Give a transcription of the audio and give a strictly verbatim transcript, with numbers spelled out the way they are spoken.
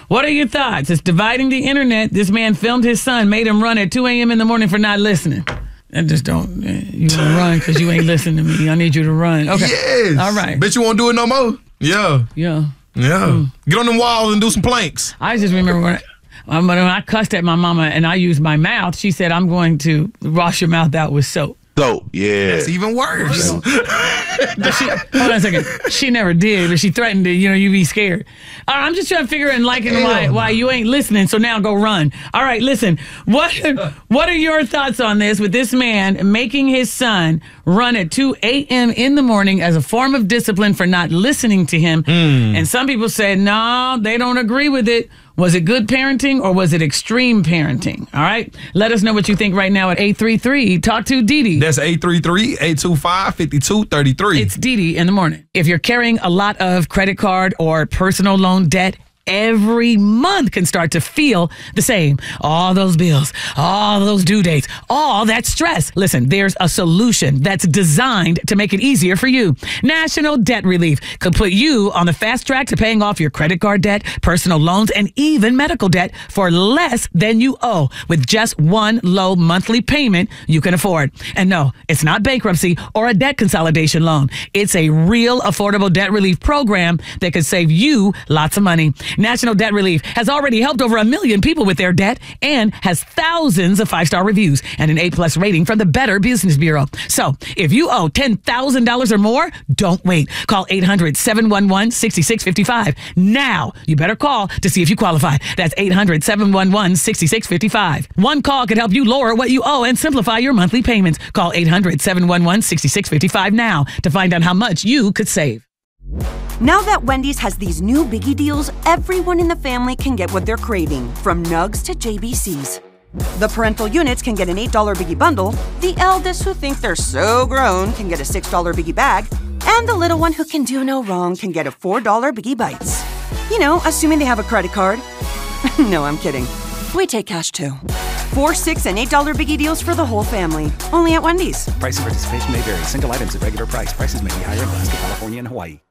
What are your thoughts? It's dividing the internet. This man filmed his son, made him run at two a.m. in the morning for not listening. I just don't. You want to run because you ain't listening to me. I need you to run. Okay. Yes. All right. Bet you won't do it no more. Yeah. Yeah. Yeah. Mm. Get on them walls and do some planks. I just remember when I, when I cussed at my mama and I used my mouth, she said, I'm going to wash your mouth out with soap. Soap, yeah. That's even worse. She, hold on a second. She never did, but she threatened to, you know, you be scared. All right, I'm just trying to figure out and liking why, why you ain't listening, so now go run. All right, listen. What what are your thoughts on this with this man making his son run at two a.m. in the morning as a form of discipline for not listening to him? Mm. And some people said, no, they don't agree with it. Was it good parenting or was it extreme parenting? All right. Let us know what you think right now at eight three three. Talk to Didi. That's eight three three, eight two five, five two three three. It's Didi in the morning. If you're carrying a lot of credit card or personal loan debt, every month can start to feel the same. All those bills, all those due dates, all that stress. Listen, there's a solution that's designed to make it easier for you. National Debt Relief could put you on the fast track to paying off your credit card debt, personal loans, and even medical debt for less than you owe with just one low monthly payment you can afford. And no, it's not bankruptcy or a debt consolidation loan. It's a real affordable debt relief program that could save you lots of money. National Debt Relief has already helped over a million people with their debt and has thousands of five-star reviews and an A-plus rating from the Better Business Bureau. So if you owe ten thousand dollars or more, don't wait. Call eight hundred, seven one one, six six five five. Now, you better call to see if you qualify. That's eight hundred, seven one one, six six five five. One call could help you lower what you owe and simplify your monthly payments. Call eight hundred, seven one one, six six five five now to find out how much you could save. Now that Wendy's has these new biggie deals, everyone in the family can get what they're craving, from nugs to J B Cs. The parental units can get an eight dollar biggie bundle, the eldest who think they're so grown can get a six dollar biggie bag, and the little one who can do no wrong can get a four dollar biggie bites. You know, assuming they have a credit card. No, I'm kidding. We take cash too. Four, six, and eight dollar biggie deals for the whole family. Only at Wendy's. Price and participation may vary. Single items at regular price. Prices may be higher in Alaska, California, and Hawaii.